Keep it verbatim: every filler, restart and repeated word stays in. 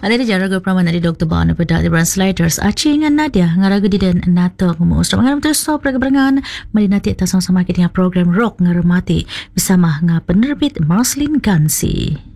Ada di jaraga praman dari Doktor Bana pada di Translators Aci dengan Nadia ngaraga di dan Nato kumus. Ramangan betul so perkembangan mari nanti atas sama-sama kita dengan program rock ngaremati bersama dengan penerbit Marcelin Gansi.